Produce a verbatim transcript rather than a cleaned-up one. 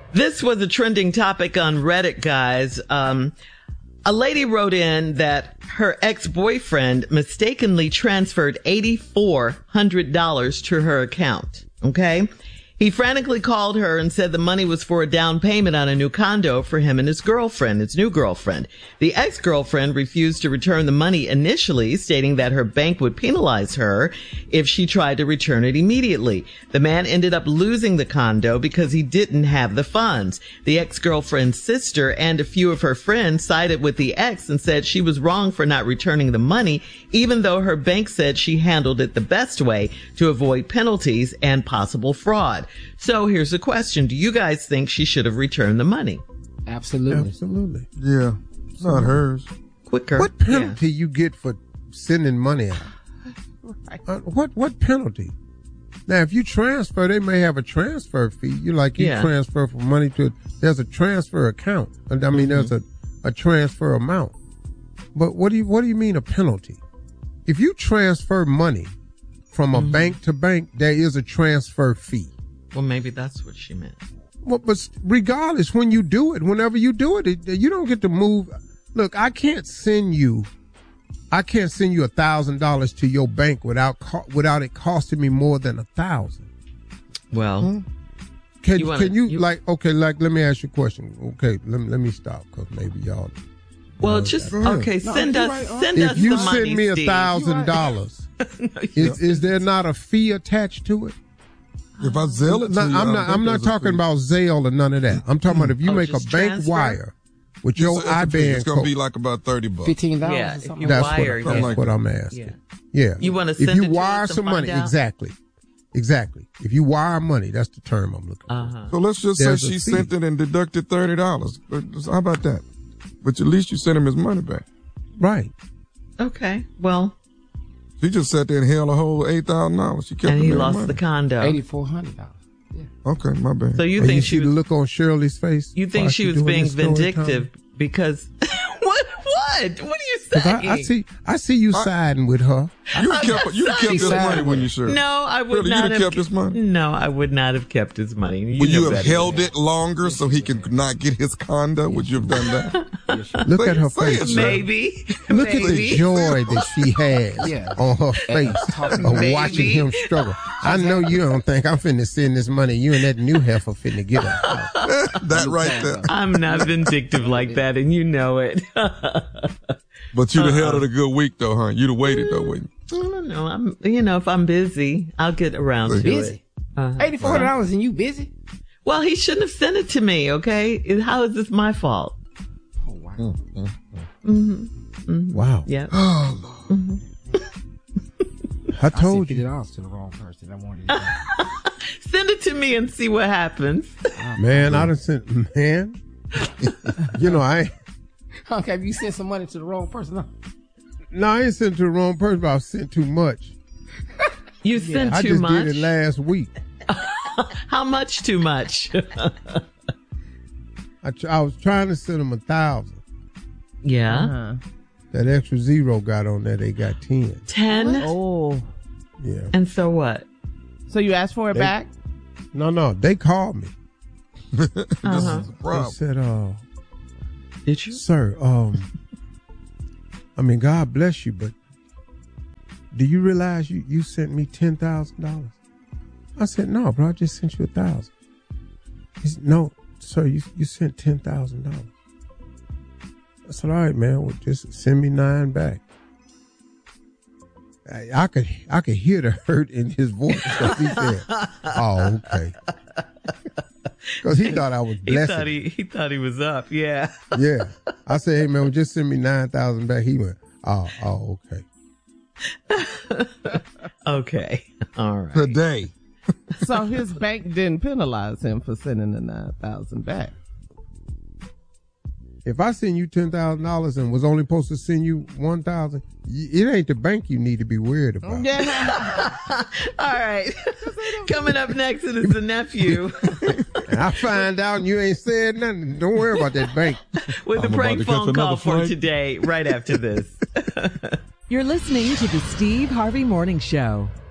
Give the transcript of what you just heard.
This was a trending topic on Reddit, guys. Um, a lady wrote in that her ex-boyfriend mistakenly transferred eight thousand four hundred dollars to her account. Okay. He frantically called her and said the money was for a down payment on a new condo for him and his girlfriend, his new girlfriend. The ex-girlfriend refused to return the money initially, stating that her bank would penalize her if she tried to return it immediately. The man ended up losing the condo because he didn't have the funds. The ex-girlfriend's sister and a few of her friends sided with the ex and said she was wrong for not returning the money, even though her bank said she handled it the best way to avoid penalties and possible fraud. So here's the question. Do you guys think she should have returned the money? Absolutely. Absolutely. Yeah. It's not hers. Quicker. What penalty yeah. you get for sending money out? Right. Uh, what what penalty? Now, if you transfer, they may have a transfer fee. You like you yeah. transfer for money to, there's a transfer account. I mean, mm-hmm. there's a, a transfer amount. But what do you what do you mean a penalty? If you transfer money from a mm-hmm. bank to bank, there is a transfer fee. Well, maybe that's what she meant. Well, but regardless, when you do it, whenever you do it, it you don't get to move. Look, I can't send you, I can't send you a thousand dollars to your bank without co- without it costing me more than a thousand. Well, hmm? can you wanna, can you, you like okay, like let me ask you a question. Okay, let me let me stop because maybe y'all. Well, uh, just okay. No, send us right send if us you the send money, me a Steve. thousand dollars, is is there not a fee attached to it? If I Zelle it to no, you, I'm not. I'm not talking about Zelle or none of that. I'm talking about if you oh, make a bank transfer? wire with your I B A N it's going to code. be like about thirty bucks. Fifteen dollars. Yeah, or something. if you That's wire, what, that's yeah. what I'm asking. Yeah. yeah. You want to send if you it to wire us and some money, find out? exactly, exactly. If you wire money, that's the term I'm looking for. Uh-huh. So let's just There's say a she fee. sent it and deducted thirty dollars. How about that? But at least you sent him his money back. Right. Okay. Well. She just sat there and held a whole eight thousand dollars. She kept And he him that lost money. the condo. Eighty four hundred dollars. Yeah. Okay, my bad. So you And think you she see was the look on Shirley's face? You think while she was doing being this story vindictive time? because what? What? What are you 'Cause saying? I, I see. I see you I- siding with her. You kept you kept She this said- money when you sure. No, I would Really, not you'd have have kept his money. No, I would not have kept his money. You Would know you have better held than it longer so he could not get his condo? Would you have done that? Look Say- at her say it, face. sir. Maybe. Look at the Maybe. joy that she has Yeah. on her face of Maybe. watching him struggle. I know you don't think I'm finna send this money. You and that new heifer finna get her. That right there. I'm not vindictive like that, and you know it. But you'd have held it a good week though, huh? You'd have waited though, wouldn't you? I don't know. I'm, you know, if I'm busy, I'll get around to Busy. it. Uh-huh. Eighty four hundred dollars and you busy? Well, he shouldn't have sent it to me. Okay, how is this my fault? Oh wow. Mm-hmm. Mm-hmm. Mm-hmm. Wow. Yeah. Oh, Lord. Mm-hmm. I told I you. sent fifty dollars to the wrong person. I wanted to Send it to me and see what happens. Man, I done sent, man. You know, I, Okay, if you sent some money to the wrong person, no. no, I ain't sent to the wrong person, but I sent too much. You sent I too just much. did it last week. How much too much? I, tr- I was trying to send them a thousand. Yeah. Uh-huh. That extra zero got on there. They got ten. Ten. Oh. Yeah. And so what? So you asked for it They- back? No, no. They called me. This Uh-huh. is a They problem. said, uh, Did you? sir, um, I mean, God bless you, but do you realize you, you sent me ten thousand dollars? I said, no, bro, I just sent you a thousand. He said, no, sir, you, you sent ten thousand dollars. I said, all right, man, well, just send me nine back. I, I could I could hear the hurt in his voice. So he said, oh, okay. Because he thought I was He blessing. thought he, he thought he was up. Yeah. Yeah. I said, hey, man, well, just send me nine thousand back. He went, oh, oh, okay. Okay. All right. Today. So his bank didn't penalize him for sending the nine thousand back. If I send you ten thousand dollars and was only supposed to send you one thousand dollars, it ain't the bank you need to be worried about. Yeah. All right. Coming up next, it is the nephew And I find out and you ain't said nothing, don't worry about that bank. with the I'm about prank to catch phone call another for flight. today, right after this. You're listening to the Steve Harvey Morning Show.